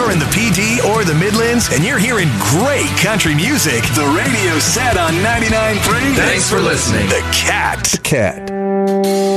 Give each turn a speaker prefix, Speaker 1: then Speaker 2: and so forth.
Speaker 1: you're in the PD or the Midlands and you're hearing great country music, the radio's set on 99.3.
Speaker 2: Thanks for listening.
Speaker 1: The Cat.
Speaker 3: Cat.